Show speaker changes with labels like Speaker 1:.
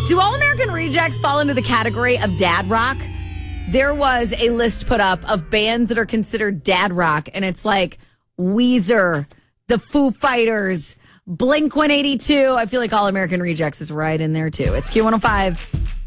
Speaker 1: Do All American Rejects fall into the category of dad rock? There was a list put up of bands that are considered dad rock, and it's like Weezer, the Foo Fighters, Blink-182. I feel like All American Rejects is right in there, too. It's Q105.